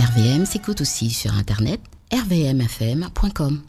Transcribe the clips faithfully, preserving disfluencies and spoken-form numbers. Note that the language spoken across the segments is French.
R V M s'écoute aussi sur internet r v m f m point com.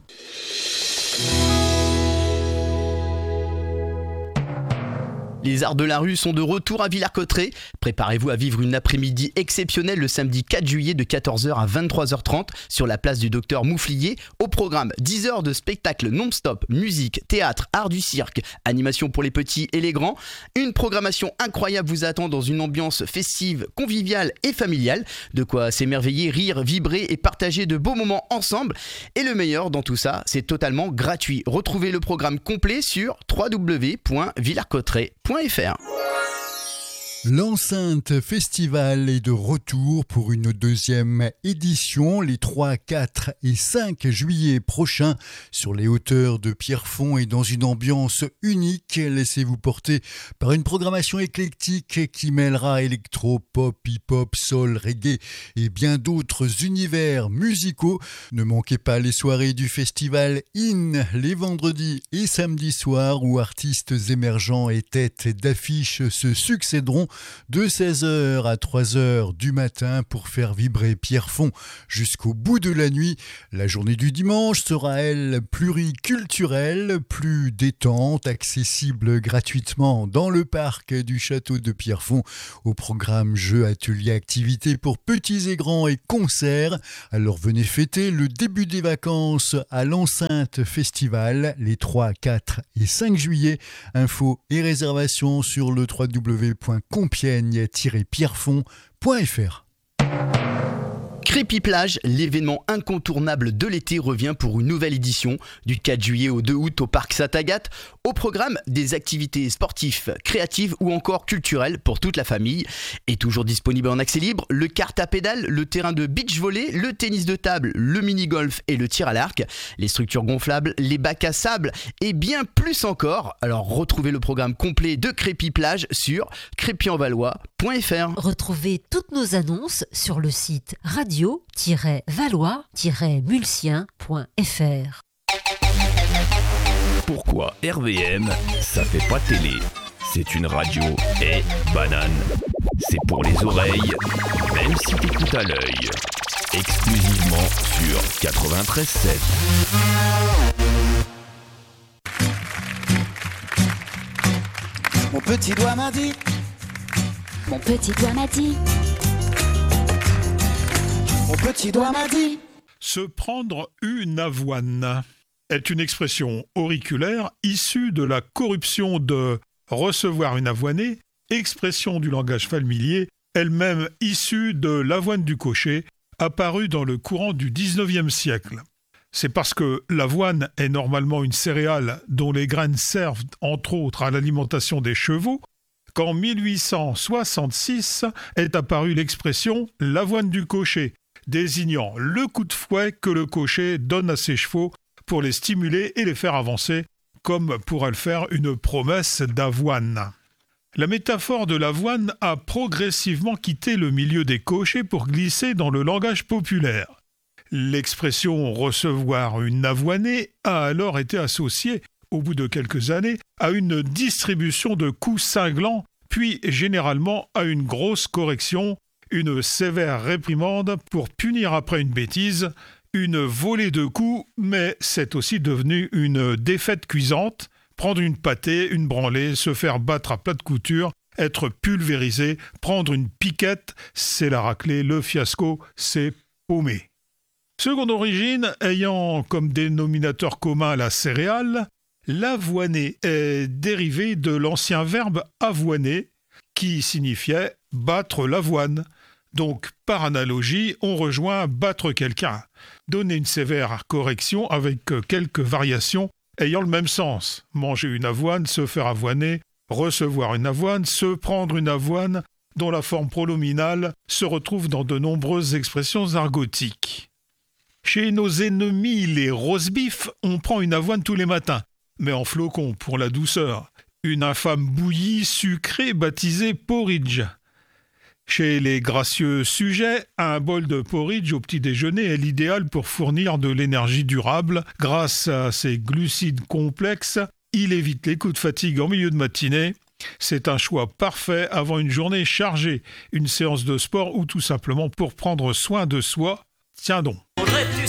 Les Arts de la Rue sont de retour à Villers-Cotterêts. Préparez-vous à vivre une après-midi exceptionnelle le samedi quatre juillet de quatorze heures à vingt-trois heures trente sur la place du Docteur Mouflier. Au programme, dix heures de spectacle non-stop, musique, théâtre, art du cirque, animation pour les petits et les grands. Une programmation incroyable vous attend dans une ambiance festive, conviviale et familiale. De quoi s'émerveiller, rire, vibrer et partager de beaux moments ensemble. Et le meilleur dans tout ça, c'est totalement gratuit. Retrouvez le programme complet sur w w w point villers-cotterêts point f r. L'Enceinte Festival est de retour pour une deuxième édition les trois, quatre et cinq juillet prochains sur les hauteurs de Pierrefonds et dans une ambiance unique. Laissez-vous porter par une programmation éclectique qui mêlera électro, pop, hip-hop, soul, reggae et bien d'autres univers musicaux. Ne manquez pas les soirées du festival In les vendredis et samedis soirs où artistes émergents et têtes d'affiche se succéderont de seize heures à trois heures du matin pour faire vibrer Pierrefonds jusqu'au bout de la nuit. La journée du dimanche sera, elle, pluriculturelle, plus détente, accessible gratuitement dans le parc du château de Pierrefonds. Au programme jeux, ateliers, activités pour petits et grands et concerts. Alors venez fêter le début des vacances à l'Enceinte Festival les trois, quatre et cinq juillet. Infos et réservations sur le w w w point compiègne tiret pierrefonds point f r. Crépy Plage, l'événement incontournable de l'été, revient pour une nouvelle édition du quatre juillet au deux août au parc Satagat. Au programme, des activités sportives, créatives ou encore culturelles pour toute la famille. Et toujours disponible en accès libre, le kart à pédale, le terrain de beach volley, le tennis de table, le mini-golf et le tir à l'arc, les structures gonflables, les bacs à sable et bien plus encore. Alors retrouvez le programme complet de Crépy Plage sur crépy en valois point f r. Retrouvez toutes nos annonces sur le site radio tiret valois tiret mulsien point f r. Pourquoi R V M, ça fait pas télé? C'est une radio et banane. C'est pour les oreilles, même si t'écoutes à l'œil. Exclusivement sur quatre-vingt-treize sept. Mon petit doigt m'a dit. Mon petit doigt m'a dit. Mon petit doigt m'a dit. Se prendre une avoine est une expression auriculaire issue de la corruption de recevoir une avoinée, expression du langage familier, elle-même issue de l'avoine du cocher, apparue dans le courant du dix-neuvième siècle. C'est parce que l'avoine est normalement une céréale dont les graines servent entre autres à l'alimentation des chevaux, qu'en mille huit cent soixante-six est apparue l'expression « l'avoine du cocher », désignant le coup de fouet que le cocher donne à ses chevaux pour les stimuler et les faire avancer, comme pourrait le faire une promesse d'avoine. La métaphore de l'avoine a progressivement quitté le milieu des cochers pour glisser dans le langage populaire. L'expression « recevoir une avoinée » a alors été associée, au bout de quelques années, à une distribution de coups cinglants, puis généralement à une grosse correction, une sévère réprimande pour punir après une bêtise, une volée de coups, mais c'est aussi devenu une défaite cuisante, prendre une pâtée, une branlée, se faire battre à plat de couture, être pulvérisé, prendre une piquette, c'est la raclée, le fiasco, c'est paumé. Seconde origine, ayant comme dénominateur commun la céréale, l'avoiner est dérivé de l'ancien verbe avoiner, qui signifiait battre l'avoine. Donc, par analogie, on rejoint battre quelqu'un, donner une sévère correction avec quelques variations ayant le même sens. Manger une avoine, se faire avoiner, recevoir une avoine, se prendre une avoine, dont la forme pronominale se retrouve dans de nombreuses expressions argotiques. Chez nos ennemis, les roast-beef, on prend une avoine tous les matins, mais en flocons pour la douceur. Une infâme bouillie sucrée baptisée porridge. Chez les gracieux sujets, un bol de porridge au petit déjeuner est l'idéal pour fournir de l'énergie durable. Grâce à ses glucides complexes, il évite les coups de fatigue en milieu de matinée. C'est un choix parfait avant une journée chargée, une séance de sport ou tout simplement pour prendre soin de soi. Tiens donc. Voudrais-tu